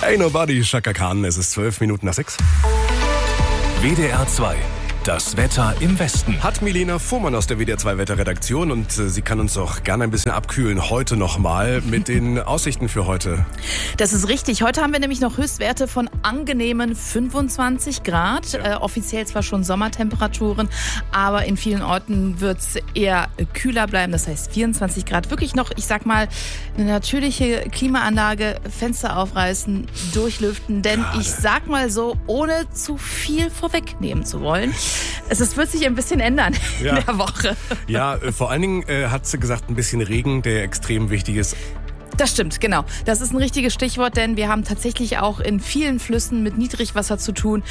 Hey Nobody, Chaka Khan, es ist 6:12. WDR 2. Das Wetter im Westen. Hat Milena Fuhrmann aus der WDR 2 Wetterredaktion und sie kann uns auch gerne ein bisschen abkühlen heute nochmal mit den Aussichten für heute. Das ist richtig. Heute haben wir nämlich noch Höchstwerte von angenehmen 25 Grad. Offiziell zwar schon Sommertemperaturen, aber in vielen Orten wird es eher kühler bleiben. Das heißt 24 Grad. Wirklich noch, ich sag mal, eine natürliche Klimaanlage, Fenster aufreißen, durchlüften. Denn ich sag mal so, ohne zu viel vorwegnehmen zu wollen, es wird sich ein bisschen ändern in der Woche. Ja, vor allen Dingen hat sie gesagt, ein bisschen Regen, der extrem wichtig ist. Das stimmt, genau. Das ist ein richtiges Stichwort, denn wir haben tatsächlich auch in vielen Flüssen mit Niedrigwasser zu tun.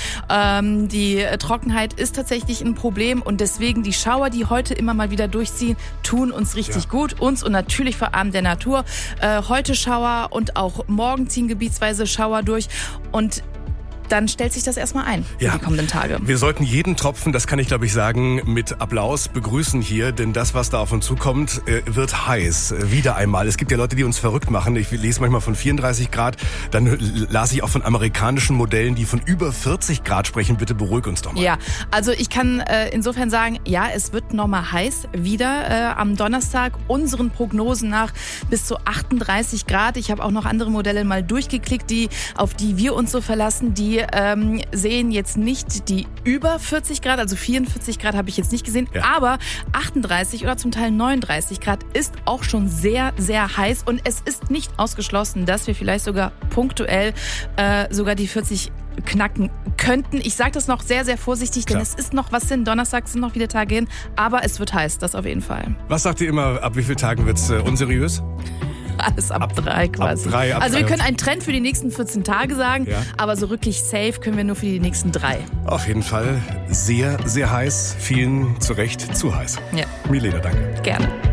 Die Trockenheit ist tatsächlich ein Problem und deswegen die Schauer, die heute immer mal wieder durchziehen, tun uns richtig gut. Uns und natürlich vor allem der Natur. Heute Schauer und auch morgen ziehen gebietsweise Schauer durch und dann stellt sich das erstmal ein für die kommenden Tage. Wir sollten jeden Tropfen, das kann ich glaube ich sagen, mit Applaus begrüßen hier, denn das, was da auf uns zukommt, wird heiß. Wieder einmal. Es gibt ja Leute, die uns verrückt machen. Ich lese manchmal von 34 Grad, dann las ich auch von amerikanischen Modellen, die von über 40 Grad sprechen. Bitte beruhig uns doch mal. Ja, also ich kann insofern sagen, ja, es wird nochmal heiß wieder am Donnerstag. Unseren Prognosen nach bis zu 38 Grad. Ich habe auch noch andere Modelle mal durchgeklickt, auf die wir uns so verlassen, die sehen jetzt nicht die über 40 Grad, also 44 Grad habe ich jetzt nicht gesehen, aber 38 oder zum Teil 39 Grad ist auch schon sehr, sehr heiß und es ist nicht ausgeschlossen, dass wir vielleicht sogar punktuell sogar die 40 knacken könnten. Ich sage das noch sehr, sehr vorsichtig, denn es ist noch was hin. Donnerstag sind noch wieder Tage hin, aber es wird heiß, das auf jeden Fall. Was sagt ihr immer, ab wie vielen Tagen wird es unseriös? Alles ab 3 quasi. Also wir können einen Trend für die nächsten 14 Tage sagen, aber so wirklich safe können wir nur für die nächsten 3. Auf jeden Fall sehr, sehr heiß. Vielen zu Recht zu heiß. Ja. Milena, danke. Gerne.